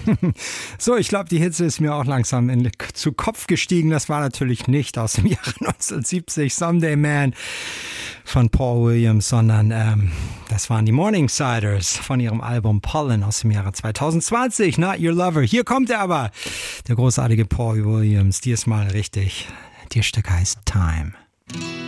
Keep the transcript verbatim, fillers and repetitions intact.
So, ich glaube, die Hitze ist mir auch langsam in, zu Kopf gestiegen. Das war natürlich nicht aus dem Jahre neunzehnhundertsiebzig, Someday Man von Paul Williams, sondern ähm, das waren die Morningsiders von ihrem Album Pollen aus dem Jahre zweitausendzwanzig, Not Your Lover. Hier kommt er aber, der großartige Paul Williams, diesmal richtig. Das Stück heißt Time.